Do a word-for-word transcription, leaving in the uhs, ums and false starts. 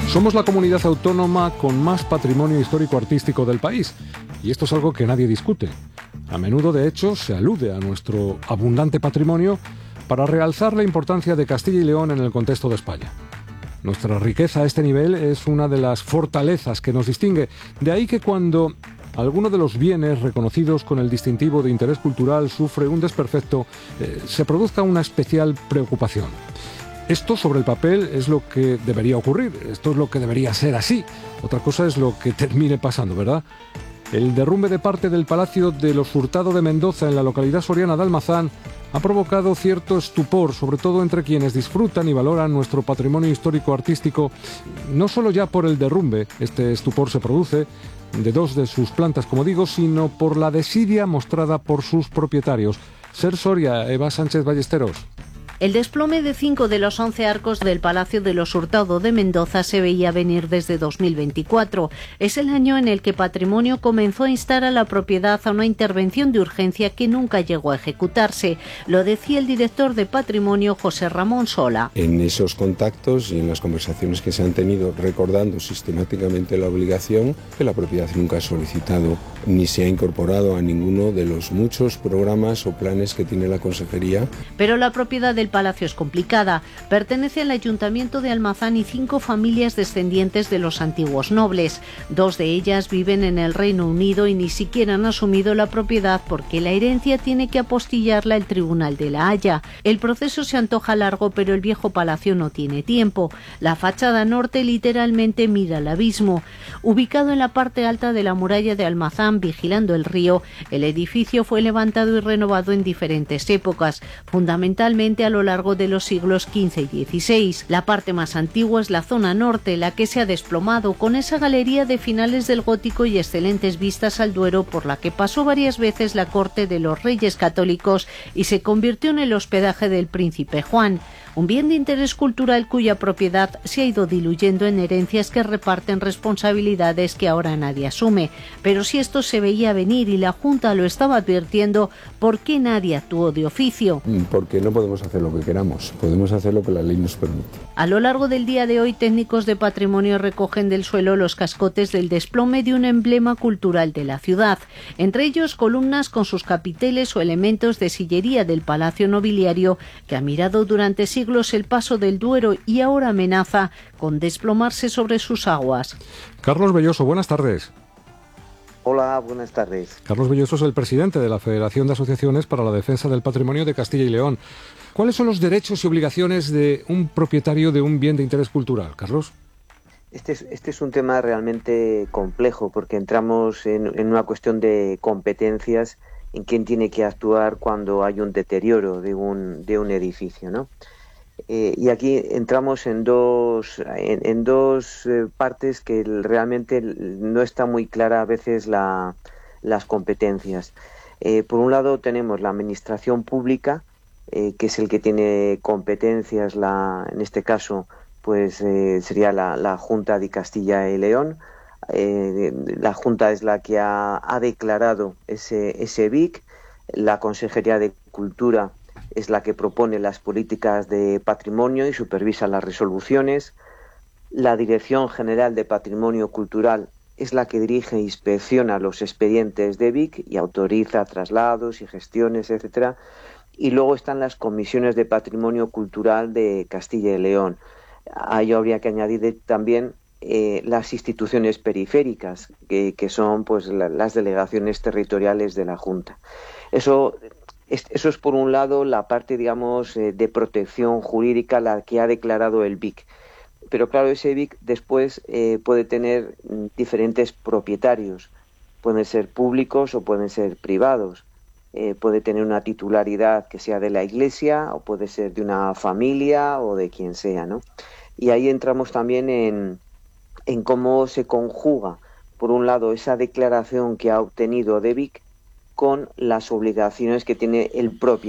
Somos la comunidad autónoma con más patrimonio histórico-artístico del país, y esto es algo que nadie discute. A menudo, de hecho, se alude a nuestro abundante patrimonio para realzar la importancia de Castilla y León en el contexto de España. Nuestra riqueza a este nivel es una de las fortalezas que nos distingue. De ahí que cuando alguno de los bienes reconocidos con el distintivo de interés cultural sufre un desperfecto, eh, se produzca una especial preocupación. Esto sobre el papel es lo que debería ocurrir, esto es lo que debería ser así. Otra cosa es lo que termine pasando, ¿verdad? El derrumbe de parte del Palacio de los Hurtado de Mendoza en la localidad soriana de Almazán ha provocado cierto estupor, sobre todo entre quienes disfrutan y valoran nuestro patrimonio histórico-artístico, no solo ya por el derrumbe, este estupor se produce de dos de sus plantas, como digo, sino por la desidia mostrada por sus propietarios. Ser Soria, Eva Sánchez Ballesteros. El desplome de cinco de los once arcos del Palacio de los Hurtado de Mendoza se veía venir desde dos mil veinticuatro. Es el año en el que Patrimonio comenzó a instar a la propiedad a una intervención de urgencia que nunca llegó a ejecutarse. Lo decía el director de Patrimonio, José Ramón Sola. En esos contactos y en las conversaciones que se han tenido, recordando sistemáticamente la obligación, que la propiedad nunca ha solicitado ni se ha incorporado a ninguno de los muchos programas o planes que tiene la Consejería. Pero la propiedad del palacio es complicada. Pertenece al Ayuntamiento de Almazán y cinco familias descendientes de los antiguos nobles. Dos de ellas viven en el Reino Unido y ni siquiera han asumido la propiedad porque la herencia tiene que apostillarla el Tribunal de la Haya. El proceso se antoja largo, pero el viejo palacio no tiene tiempo. La fachada norte literalmente mira al abismo. Ubicado en la parte alta de la muralla de Almazán, vigilando el río, el edificio fue levantado y renovado en diferentes épocas, fundamentalmente a lo largo de los siglos quince y dieciséis. La parte más antigua es la zona norte, la que se ha desplomado, con esa galería de finales del gótico y excelentes vistas al Duero por la que pasó varias veces la corte de los Reyes Católicos y se convirtió en el hospedaje del príncipe Juan. Un bien de interés cultural cuya propiedad se ha ido diluyendo en herencias que reparten responsabilidades que ahora nadie asume. Pero si esto se veía venir y la Junta lo estaba advirtiendo, ¿por qué nadie actuó de oficio? Porque no podemos hacer lo que queramos, podemos hacer lo que la ley nos permite. A lo largo del día de hoy, técnicos de Patrimonio recogen del suelo los cascotes del desplome de un emblema cultural de la ciudad. Entre ellos, columnas con sus capiteles o elementos de sillería del Palacio Nobiliario, que ha mirado durante siglos el paso del Duero y ahora amenaza con desplomarse sobre sus aguas. Carlos Belloso, buenas tardes. Hola, buenas tardes. Carlos Belloso es el presidente de la Federación de Asociaciones para la Defensa del Patrimonio de Castilla y León. ¿Cuáles son los derechos y obligaciones de un propietario de un bien de interés cultural, Carlos? Este es, este es un tema realmente complejo porque entramos en, en una cuestión de competencias en quién tiene que actuar cuando hay un deterioro de un, de un edificio, ¿no? Eh, y aquí entramos en dos, en, en dos eh, partes que realmente no está muy clara a veces la, las competencias. Eh, por un lado tenemos la administración pública, eh, que es el que tiene competencias, la, en este caso pues eh, sería la, la Junta de Castilla y León. Eh, la Junta es la que ha, ha declarado ese, ese B I C, la Consejería de Cultura es la que propone las políticas de patrimonio y supervisa las resoluciones. La Dirección General de Patrimonio Cultural es la que dirige e inspecciona los expedientes de B I C y autoriza traslados y gestiones, etcétera. Y luego están las comisiones de patrimonio cultural de Castilla y León. Ahí habría que añadir también eh, las instituciones periféricas, que, que son pues la, las delegaciones territoriales de la Junta. Eso Eso es, por un lado, la parte, digamos, eh, de protección jurídica, la que ha declarado el B I C. Pero, claro, ese B I C después eh, puede tener diferentes propietarios. Pueden ser públicos o pueden ser privados. Eh, puede tener una titularidad que sea de la Iglesia o puede ser de una familia o de quien sea, ¿no? Y ahí entramos también en, en cómo se conjuga, por un lado, esa declaración que ha obtenido de B I C con las obligaciones que tiene el propio